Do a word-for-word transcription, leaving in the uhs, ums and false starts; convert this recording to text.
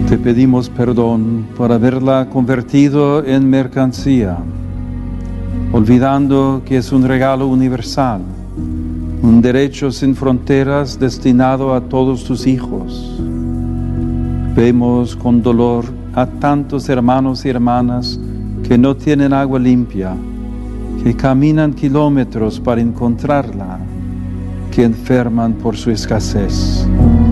Te pedimos perdón por haberla convertido en mercancía, olvidando que es un regalo universal, un derecho sin fronteras destinado a todos tus hijos. Vemos con dolor a tantos hermanos y hermanas que no tienen agua limpia, que caminan kilómetros para encontrarla, que enferman por su escasez.